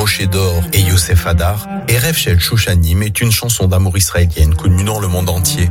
Moshe Dor et Youssef Hadar, Erev Shel Shushanim est une chanson d'amour israélienne connue dans le monde entier.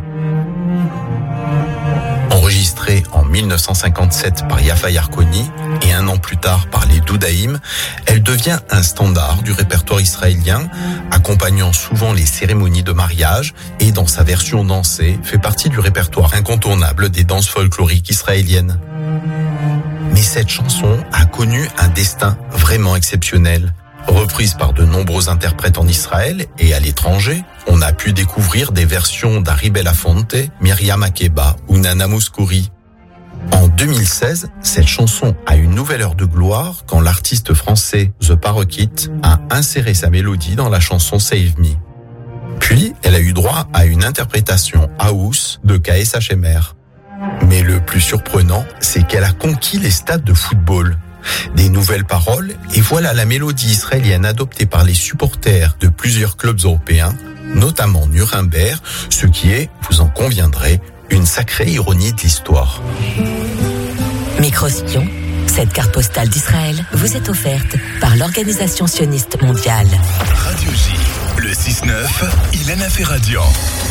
Enregistrée en 1957 par Yafa Yarkoni et un an plus tard par les Doudaïm, elle devient un standard du répertoire israélien, accompagnant souvent les cérémonies de mariage et dans sa version dansée, fait partie du répertoire incontournable des danses folkloriques israéliennes. Mais cette chanson a connu un destin vraiment exceptionnel. Reprise par de nombreux interprètes en Israël et à l'étranger, on a pu découvrir des versions d'Ari Belafonte, Myriam Makeba ou Nana Mouskouri. En 2016, cette chanson a une nouvelle heure de gloire quand l'artiste français The Parokit a inséré sa mélodie dans la chanson Save Me. Puis, elle a eu droit à une interprétation house de KSHMR. Mais le plus surprenant, c'est qu'elle a conquis les stades de football. Des nouvelles paroles, et voilà la mélodie israélienne adoptée par les supporters de plusieurs clubs européens, notamment Nuremberg, ce qui est, vous en conviendrez, une sacrée ironie de l'histoire. Microspion, cette carte postale d'Israël vous est offerte par l'Organisation sioniste mondiale. Radio J, le 6-9, Ilana Ferradian.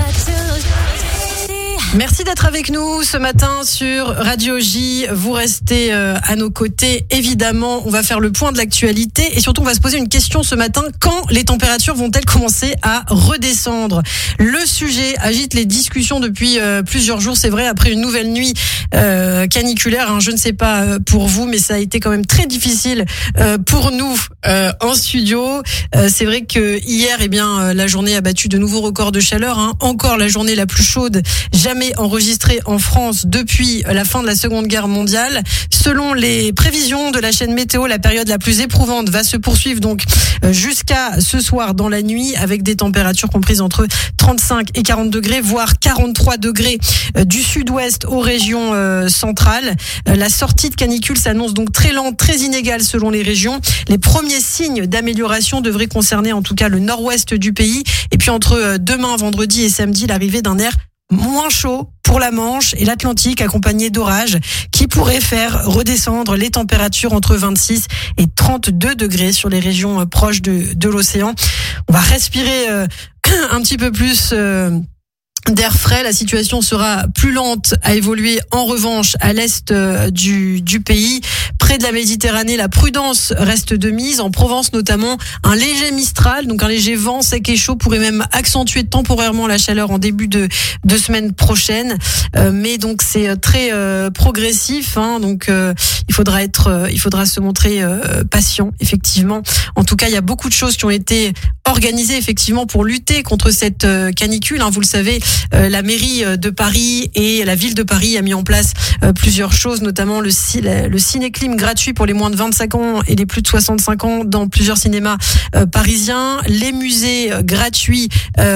Merci d'être avec nous ce matin sur Radio J. Vous restez à nos côtés. Évidemment, on va faire le point de l'actualité et surtout on va se poser une question ce matin. Quand les températures vont-elles commencer à redescendre ? Le sujet agite les discussions depuis plusieurs jours. C'est vrai, après une nouvelle nuit caniculaire. Je ne sais pas pour vous, mais ça a été quand même très difficile pour nous en studio. C'est vrai que hier, la journée a battu de nouveaux records de chaleur. Encore la journée la plus chaude jamais enregistrée en France depuis la fin de la Seconde Guerre mondiale. Selon les prévisions de la chaîne météo, la période la plus éprouvante va se poursuivre donc jusqu'à ce soir dans la nuit avec des températures comprises entre 35 et 40 degrés, voire 43 degrés du sud-ouest aux régions centrales. La sortie de canicule s'annonce donc très lente, très inégale selon les régions. Les premiers signes d'amélioration devraient concerner en tout cas le nord-ouest du pays. Et puis entre demain, vendredi et samedi, l'arrivée d'un air moins chaud pour la Manche et l'Atlantique accompagné d'orages qui pourraient faire redescendre les températures entre 26 et 32 degrés sur les régions proches de l'océan. On va respirer un petit peu plus d'air frais. La situation sera plus lente à évoluer en revanche à l'est du pays. Près de la Méditerranée, la prudence reste de mise. En Provence notamment, un léger mistral, donc un léger vent sec et chaud pourrait même accentuer temporairement la chaleur en début de semaine prochaine. Mais donc c'est très progressif. Donc il faudra se montrer patient effectivement. En tout cas, il y a beaucoup de choses qui ont été organisées effectivement pour lutter contre cette canicule. Vous le savez, la mairie de Paris et la ville de Paris a mis en place plusieurs choses, notamment le ciné-clim gratuit pour les moins de 25 ans et les plus de 65 ans dans plusieurs cinémas parisiens, les musées gratuits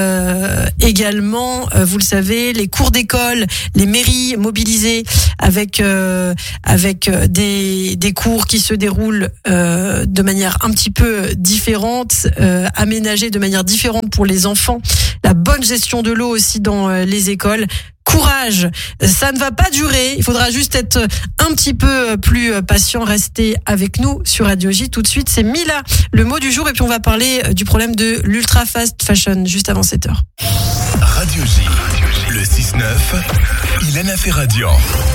également, vous le savez, les cours d'école, les mairies mobilisées avec des cours qui se déroulent de manière un petit peu différente, aménagés de manière différente pour les enfants, la bonne gestion de l'eau aussi dans les écoles. Courage, ça ne va pas durer, il faudra juste être un petit peu plus patient. Restez avec nous sur Radio J. Tout de suite, c'est Mila, le mot du jour, et puis on va parler du problème de l'ultra fast fashion juste avant 7h. Radio J, le 6-9, Ilana Ferradian.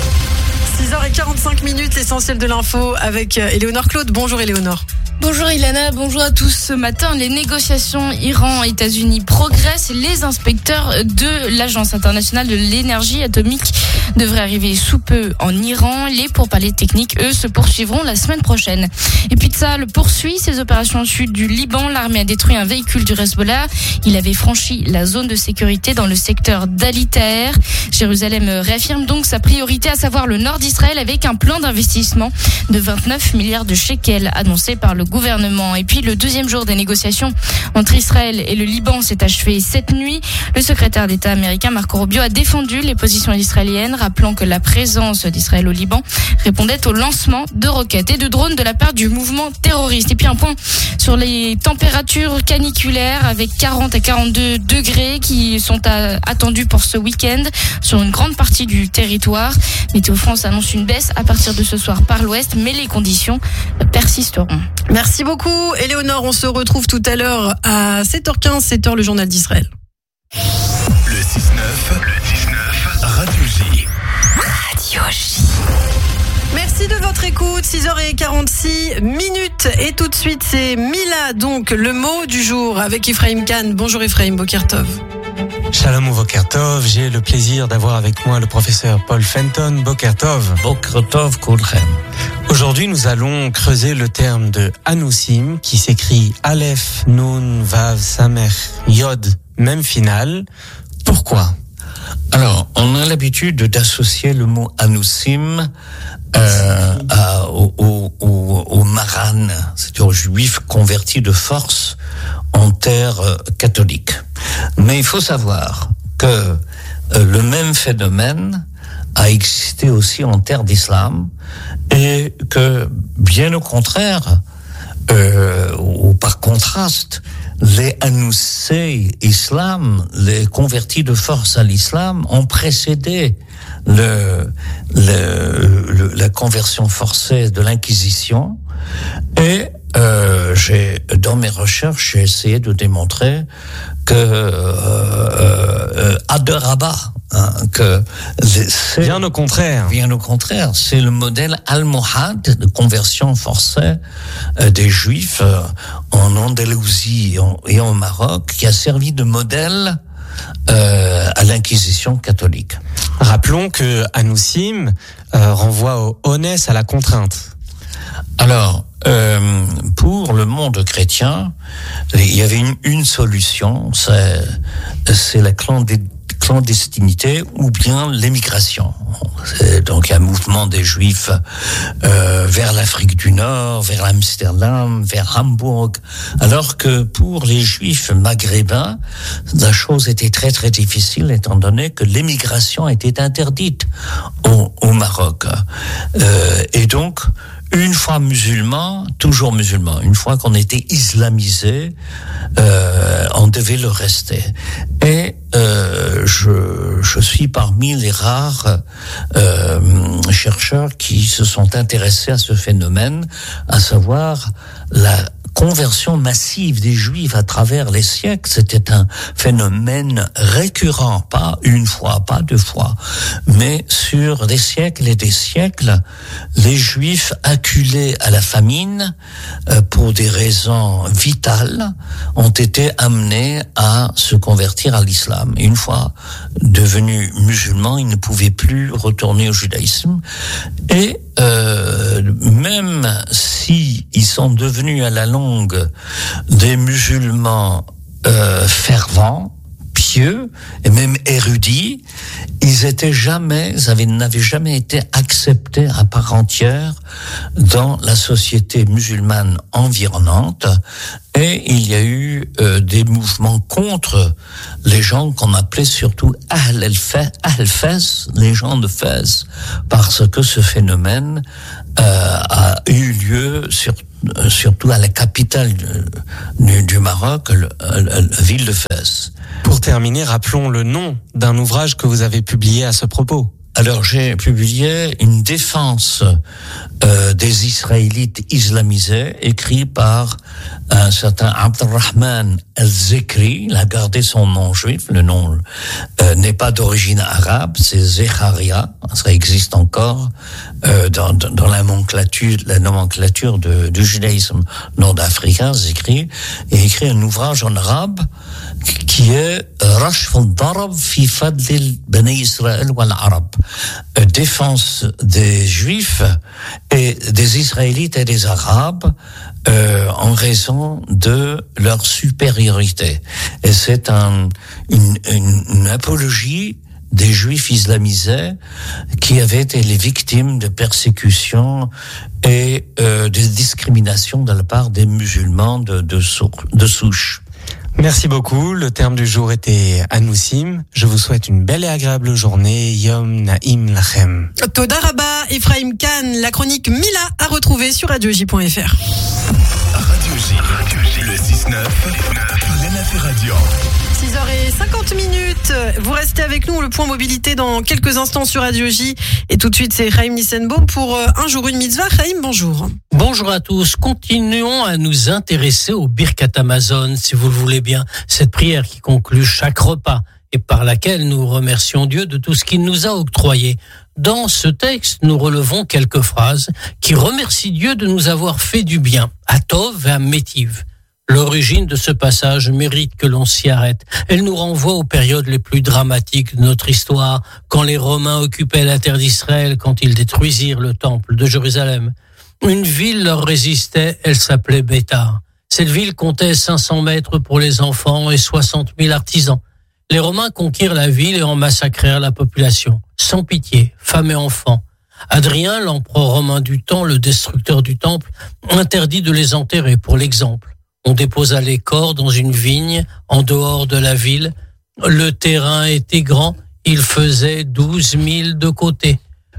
6h45, l'essentiel de l'info avec Éléonore Claude. Bonjour Éléonore. Bonjour Ilana, bonjour à tous. Ce matin, les négociations Iran-États-Unis progressent. Les inspecteurs de l'Agence internationale de l'énergie atomique devraient arriver sous peu en Iran. Les pourparlers techniques, eux, se poursuivront la semaine prochaine. Et puis Tsahal poursuit ses opérations au sud du Liban. L'armée a détruit un véhicule du Hezbollah. Il avait franchi la zone de sécurité dans le secteur d'Ali Taher. Jérusalem réaffirme donc sa priorité, à savoir le nord d'Israël, avec un plan d'investissement de 29 milliards de shekels annoncé par le gouvernement. Et puis le deuxième jour des négociations entre Israël et le Liban s'est achevé cette nuit. Le secrétaire d'État américain Marco Rubio a défendu les positions israéliennes, rappelant que la présence d'Israël au Liban répondait au lancement de roquettes et de drones de la part du mouvement terroriste. Et puis un point sur les températures caniculaires avec 40 à 42 degrés qui sont attendus pour ce week-end sur une grande partie du territoire. Météo France annonce une baisse à partir de ce soir par l'ouest, mais les conditions persisteront. Merci beaucoup, Éléonore. On se retrouve tout à l'heure à 7h15, 7h, le journal d'Israël. Le 6-9, Radio J. Radio J. Merci de votre écoute, 6h46 minutes. Et tout de suite, c'est Mila, donc le mot du jour avec Ephraim Khan. Bonjour Ephraim, Boker Tov. Shalom ou Boker Tov, j'ai le plaisir d'avoir avec moi le professeur Paul Fenton. Boker Tov. Boker Tov Koulchem. Aujourd'hui, nous allons creuser le terme de Anusim, qui s'écrit Aleph, Nun, Vav, Samer, Yod, même finale. Pourquoi ? Alors, on a l'habitude d'associer le mot Anusim au Maran, c'est-à-dire aux Juifs convertis de force en terre catholique. Mais il faut savoir que le même phénomène a existé aussi en terre d'islam et que, bien au contraire, ou par contraste, les Anousseï islam, les convertis de force à l'islam, ont précédé la conversion forcée de l'Inquisition. Et dans mes recherches, j'ai essayé de démontrer que Aderaba, bien au contraire. Bien au contraire, c'est le modèle almohade de conversion forcée des Juifs en Andalousie et en Maroc, qui a servi de modèle à l'Inquisition catholique. Rappelons que Anusim renvoie au onès, à la contrainte. Alors, pour le monde chrétien, il y avait une solution, c'est la clandestinité ou bien l'émigration. Donc, il y a un mouvement des Juifs vers l'Afrique du Nord, vers Amsterdam, vers Hambourg, alors que pour les Juifs maghrébins, la chose était très très difficile étant donné que l'émigration était interdite au Maroc. Et donc, une fois musulman, toujours musulman. Une fois qu'on était islamisé, on devait le rester. Et je suis parmi les rares chercheurs qui se sont intéressés à ce phénomène, à savoir la conversion massive des Juifs à travers les siècles. C'était un phénomène récurrent, pas une fois, pas deux fois, mais sur des siècles et des siècles, les Juifs acculés à la famine pour des raisons vitales ont été amenés à se convertir à l'islam. Une fois devenus musulmans, ils ne pouvaient plus retourner au judaïsme et même si ils sont devenus à la longue des musulmans fervents, pieux et même érudits, ils n'avaient jamais été acceptés à part entière dans la société musulmane environnante. Et il y a eu des mouvements contre les gens qu'on appelait surtout Ahl Fès, les gens de Fès, parce que ce phénomène a eu lieu surtout à la capitale du Maroc, la ville de Fès. Pour terminer, rappelons le nom d'un ouvrage que vous avez publié à ce propos. Alors, j'ai publié une défense des Israélites islamisés, écrit par un certain Abdelrahman al-Zikri. Il a gardé son nom juif. Le nom n'est pas d'origine arabe, c'est Zecharia. Ça existe encore dans la nomenclature du judaïsme nord-africain, Zikri. Il a écrit un ouvrage en arabe qui est Rashf al-Darab fi Fadl Bani Israël wal Arab. Défense des Juifs et des Israélites et des Arabes en raison de leur supériorité. Et c'est une apologie des Juifs islamisés qui avaient été les victimes de persécutions et de discriminations de la part des musulmans de souche. Merci beaucoup. Le terme du jour était Anusim. Je vous souhaite une belle et agréable journée. Yom Naim Lachem. Toda Rabba, Ephraim Khan, la chronique Mila à retrouver sur radioj.fr. Radio J, le 6-9, Ferradian. 6h50. Vous restez avec nous, le point mobilité dans quelques instants sur Radio J. Et tout de suite, c'est Chaim Nissenbaum pour Un jour une mitzvah. Chaim, bonjour. Bonjour à tous. Continuons à nous intéresser au Birkat Hamazon, si vous le voulez bien. Cette prière qui conclut chaque repas et par laquelle nous remercions Dieu de tout ce qu'il nous a octroyé. Dans ce texte, nous relevons quelques phrases qui remercient Dieu de nous avoir fait du bien. Atov et Amétiv. L'origine de ce passage mérite que l'on s'y arrête. Elle nous renvoie aux périodes les plus dramatiques de notre histoire, quand les Romains occupaient la terre d'Israël, quand ils détruisirent le temple de Jérusalem. Une ville leur résistait, elle s'appelait Bétar. Cette ville comptait 500 maîtres pour les enfants et 60 000 artisans. Les Romains conquirent la ville et en massacrèrent la population, sans pitié, femmes et enfants. Adrien, l'empereur romain du temps, le destructeur du temple, interdit de les enterrer pour l'exemple. On déposa les corps dans une vigne en dehors de la ville. Le terrain était grand, il faisait 12 000 de côté.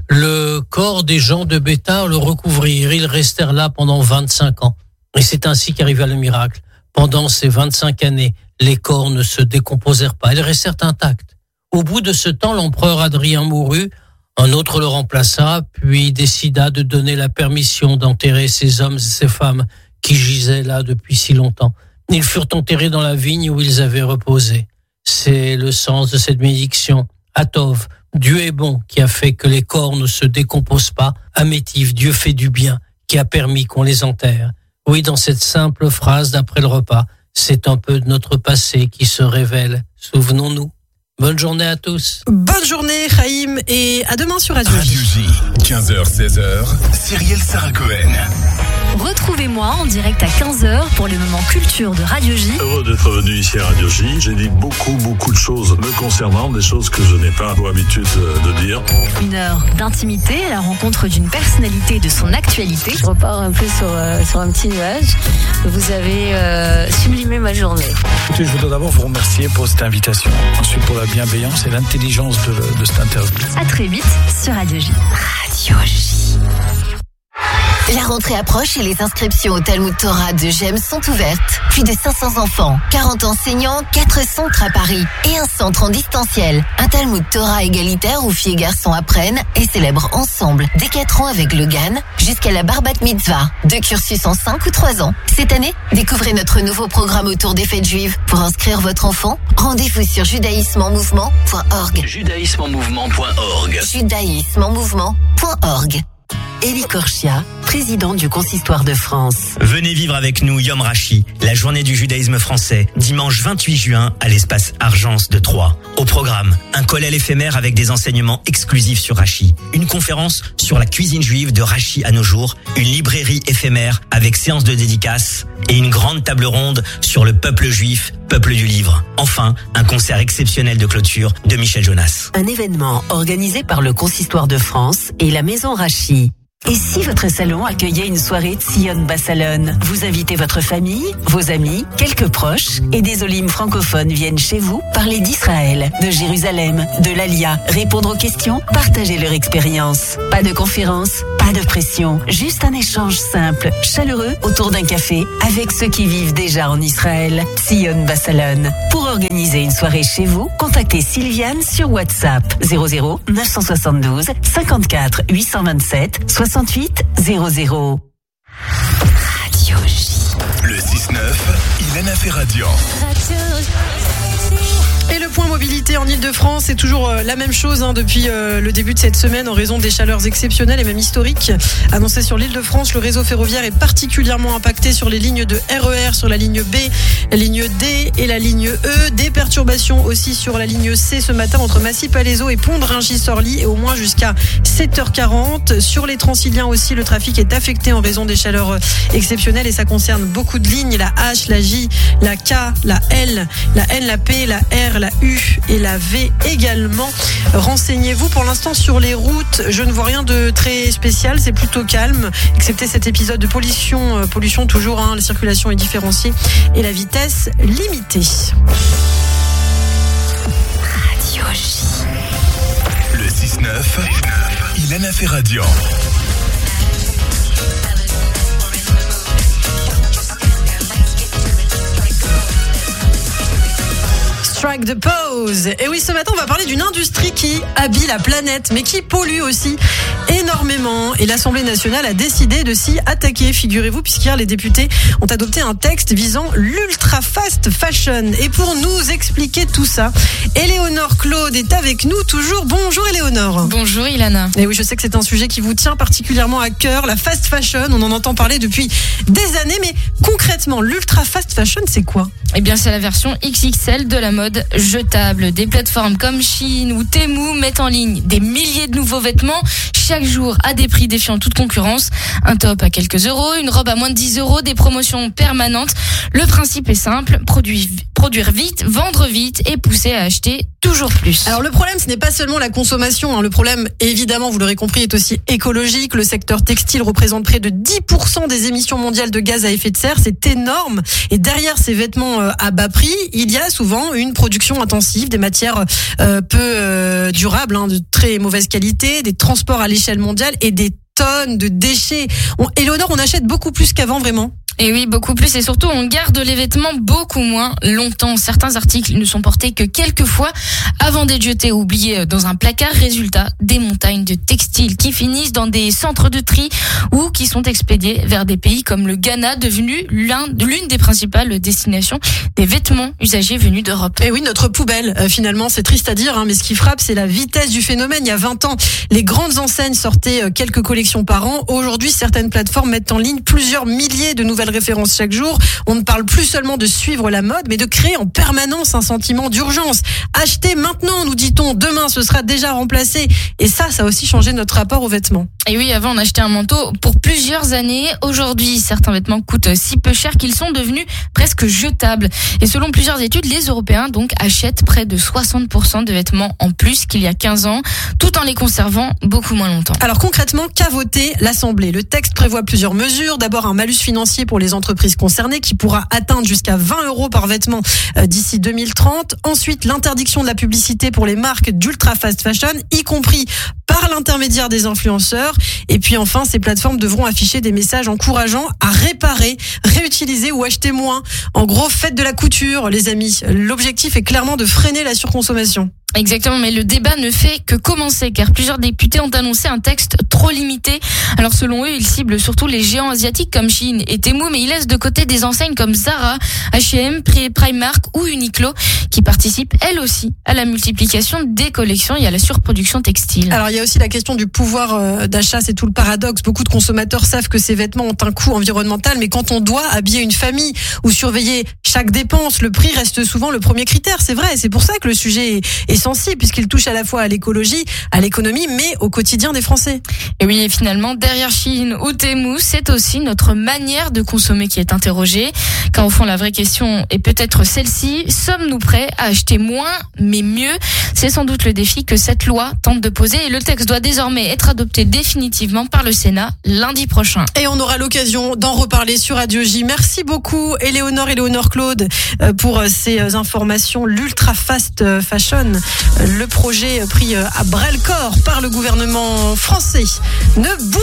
Le corps des gens de Bétar le recouvrirent, ils restèrent là pendant 25 ans. Et c'est ainsi qu'arriva le miracle. Pendant ces 25 années, les corps ne se décomposèrent pas, ils restèrent intacts. Au bout de ce temps, l'empereur Adrien mourut, un autre le remplaça, puis décida de donner la permission d'enterrer ces hommes et ces femmes qui gisaient là depuis si longtemps. Ils furent enterrés dans la vigne où ils avaient reposé. C'est le sens de cette bénédiction. Atov, Dieu est bon, qui a fait que les corps ne se décomposent pas. Amétiv, Dieu fait du bien, qui a permis qu'on les enterre. Oui, dans cette simple phrase d'après le repas, c'est un peu de notre passé qui se révèle. Souvenons-nous. Bonne journée à tous. Bonne journée, Chaim, et à demain sur Radio J. Radio J, 15h-16h, Cyrielle Sarah Cohen. Retrouvez-moi en direct à 15h pour les moments culture de Radio J. Heureux d'être venu ici à Radio J. J'ai dit beaucoup de choses me concernant, des choses que je n'ai pas l'habitude de dire. Une heure d'intimité à la rencontre d'une personnalité de son actualité. Je repars un peu sur un petit nuage. Vous avez sublimé ma journée. Écoutez, je voudrais d'abord vous remercier pour cette invitation. Ensuite pour la bienveillance et l'intelligence de cette interview. À très vite sur Radio J. Radio J. La rentrée approche et les inscriptions au Talmud Torah de GEM sont ouvertes. Plus de 500 enfants, 40 enseignants, 4 centres à Paris et un centre en distanciel. Un Talmud Torah égalitaire où filles et garçons apprennent et célèbrent ensemble dès 4 ans avec le GAN jusqu'à la Bar Bat Mitzvah. 2 cursus en 5 ou 3 ans. Cette année, découvrez notre nouveau programme autour des fêtes juives. Pour inscrire votre enfant, rendez-vous sur judaïsmeenmouvement.org. Judaïsmeenmouvement.org. Judaïsmeenmouvement.org. Élie Korchia, président du Consistoire de France. Venez vivre avec nous Yom Rashi, la journée du judaïsme français, dimanche 28 juin à l'espace Argence de Troyes. Au programme, un kollel éphémère avec des enseignements exclusifs sur Rashi, une conférence sur la cuisine juive de Rashi à nos jours, une librairie éphémère avec séance de dédicaces et une grande table ronde sur le peuple juif, peuple du livre. Enfin, un concert exceptionnel de clôture de Michel Jonas. Un événement organisé par le Consistoire de France et la Maison Rashi. Et si votre salon accueillait une soirée Tzion Bassalon? Vous invitez votre famille, vos amis, quelques proches et des olim francophones viennent chez vous parler d'Israël, de Jérusalem, de l'Alia, répondre aux questions, partager leur expérience. Pas de conférence, pas de pression, juste un échange simple, chaleureux autour d'un café avec ceux qui vivent déjà en Israël. Tzion Bassalon. Pour organiser une soirée chez vous, contactez Sylviane sur WhatsApp 00 972 54 827 68 00. Radio J. Le 6-9, Ilana Ferradian. Et le point mobilité en Ile-de-France, c'est toujours la même chose depuis le début de cette semaine en raison des chaleurs exceptionnelles et même historiques annoncées sur l'Ile-de-France. Le réseau ferroviaire est particulièrement impacté sur les lignes de RER, sur la ligne B, la ligne D et la ligne E. Des perturbations aussi sur la ligne C ce matin entre Massy-Palaiseau et Pont de Rungis-Orly et au moins jusqu'à 7h40. Sur les Transiliens aussi, le trafic est affecté en raison des chaleurs exceptionnelles et ça concerne beaucoup de lignes, la H, la J, la K, la L, la N, la P, la R, la U et la V également. Renseignez-vous. Pour l'instant sur les routes, je ne vois rien de très spécial, c'est plutôt calme, excepté cet épisode de pollution toujours, la circulation est différenciée et la vitesse limitée. Radio J. Le 6-9, Ilana Ferradian. Strike the pose. Et oui, ce matin, on va parler d'une industrie qui habille la planète, mais qui pollue aussi énormément. Et l'Assemblée nationale a décidé de s'y attaquer, figurez-vous, puisqu'hier, les députés ont adopté un texte visant l'ultra fast fashion. Et pour nous expliquer tout ça, Éléonore Claude est avec nous toujours. Bonjour Éléonore. Bonjour Ilana. Et oui, je sais que c'est un sujet qui vous tient particulièrement à cœur, la fast fashion. On en entend parler depuis des années, mais concrètement, l'ultra fast fashion, c'est quoi ? Eh bien, c'est la version XXL de la mode jetable. Des plateformes comme Shein ou Temu mettent en ligne des milliers de nouveaux vêtements chaque jour à des prix défiant toute concurrence. Un top à quelques euros, une robe à moins de 10 euros, des promotions permanentes. Le principe est simple, produire vite, vendre vite et pousser à acheter toujours plus. Alors le problème, ce n'est pas seulement la consommation. Le problème, évidemment, vous l'aurez compris, est aussi écologique. Le secteur textile représente près de 10% des émissions mondiales de gaz à effet de serre. C'est énorme. Et derrière ces vêtements à bas prix, il y a souvent une production intensive, des matières peu durables, de très mauvaise qualité, des transports à l'échelle mondiale et des tonnes de déchets. Éléonore, on achète beaucoup plus qu'avant, vraiment ? Et oui, beaucoup plus, et surtout on garde les vêtements beaucoup moins longtemps. Certains articles ne sont portés que quelques fois avant d'être jetés ou oubliés dans un placard. Résultat, des montagnes de textiles qui finissent dans des centres de tri ou qui sont expédiés vers des pays comme le Ghana, devenu l'une des principales destinations des vêtements usagés venus d'Europe. Et oui, notre poubelle, finalement, c'est triste à dire, mais ce qui frappe, c'est la vitesse du phénomène. Il y a 20 ans, les grandes enseignes sortaient quelques collections par an. Aujourd'hui, certaines plateformes mettent en ligne plusieurs milliers de nouvelles références chaque jour. On ne parle plus seulement de suivre la mode, mais de créer en permanence un sentiment d'urgence. Achetez maintenant, nous dit-on, demain ce sera déjà remplacé. Et ça a aussi changé notre rapport aux vêtements. Et oui, avant on achetait un manteau pour plusieurs années. Aujourd'hui, certains vêtements coûtent si peu cher qu'ils sont devenus presque jetables. Et selon plusieurs études, les Européens donc achètent près de 60% de vêtements en plus qu'il y a 15 ans, tout en les conservant beaucoup moins longtemps. Alors concrètement, qu'a voté l'Assemblée ? Le texte prévoit plusieurs mesures. D'abord, un malus financier pour les entreprises concernées qui pourra atteindre jusqu'à 20 € par vêtement d'ici 2030. Ensuite, l'interdiction de la publicité pour les marques d'ultra fast fashion, y compris par l'intermédiaire des influenceurs. Et puis enfin, ces plateformes devront afficher des messages encourageant à réparer, réutiliser ou acheter moins. En gros, faites de la couture, les amis. L'objectif est clairement de freiner la surconsommation. Exactement, mais le débat ne fait que commencer car plusieurs députés ont annoncé un texte trop limité. Alors selon eux, ils ciblent surtout les géants asiatiques comme Shein et Temu, mais ils laissent de côté des enseignes comme Zara, H&M, Primark ou Uniqlo qui participent elles aussi à la multiplication des collections et à la surproduction textile. Alors il y a aussi la question du pouvoir d'achat, c'est tout le paradoxe. Beaucoup de consommateurs savent que ces vêtements ont un coût environnemental, mais quand on doit habiller une famille ou surveiller chaque dépense, le prix reste souvent le premier critère. C'est vrai, c'est pour ça que le sujet est sensible, puisqu'il touche à la fois à l'écologie, à l'économie, mais au quotidien des Français. Et oui, et finalement, derrière Shein ou Temu, c'est aussi notre manière de consommer qui est interrogée. Car au fond, la vraie question est peut-être celle-ci. Sommes-nous prêts à acheter moins, mais mieux ? C'est sans doute le défi que cette loi tente de poser et le texte doit désormais être adopté définitivement par le Sénat lundi prochain. Et on aura l'occasion d'en reparler sur Radio J. Merci beaucoup, Éléonore Claude, pour ces informations. L'ultra fast fashion, le projet pris à bras-le-corps par le gouvernement français. Ne bougez